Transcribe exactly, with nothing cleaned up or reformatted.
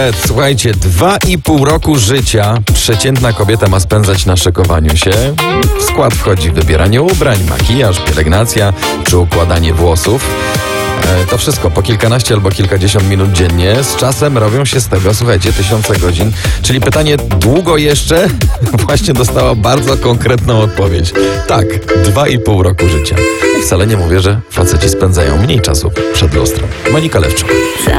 Słuchajcie, dwa i pół roku życia przeciętna kobieta ma spędzać na szykowaniu się. W skład wchodzi wybieranie ubrań, makijaż, pielęgnacja czy układanie włosów. E, to wszystko po kilkanaście albo kilkadziesiąt minut dziennie. Z czasem robią się z tego, słuchajcie, tysiące godzin. Czyli pytanie, długo jeszcze? Właśnie dostała bardzo konkretną odpowiedź. Tak, dwa i pół roku życia. I wcale nie mówię, że faceci spędzają mniej czasu przed lustrem. Monika Lewczuk.